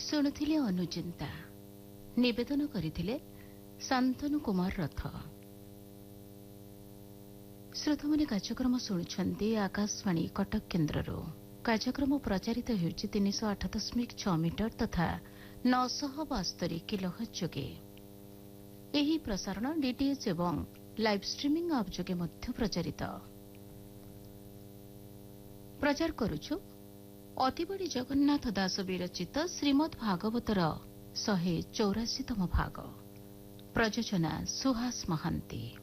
ଶୁଣୁଥିଲେ ଅନୁଚିନ୍ତା, ନିବେଦନ କରିଥିଲେ ଶାନ୍ତନୁ କୁମାର ରଥ। ଶ୍ରୋତାମାନେ କାର୍ଯ୍ୟକ୍ରମ ଶୁଣୁଛନ୍ତି ଆକାଶବାଣୀ କଟକ କେନ୍ଦ୍ରରୁ। କାର୍ଯ୍ୟକ୍ରମ ପ୍ରଚାରିତ ହେଉଛି 308.6 ମିଟର ତଥା 972 କିଲୋହର୍ଟ୍ଜ ଯୋଗେ। ଏହି ପ୍ରସାରଣ ଡିଟିଏଚ୍ ଏବଂ ଲାଇଭ୍ ଷ୍ଟ୍ରିମିଂ ଆପ୍ ଯୋଗେ ମଧ୍ୟ ପ୍ରଚାରିତ। ପ୍ରଚାର କରୁଛୁ ଅତିବଡ଼ି ଜଗନ୍ନାଥ ଦାସ ବିରଚିତ ଶ୍ରୀମଦ୍ ଭାଗବତର 184ତମ ଭାଗ। ପ୍ରଯୋଜନା ସୁହାସ ମହାନ୍ତି।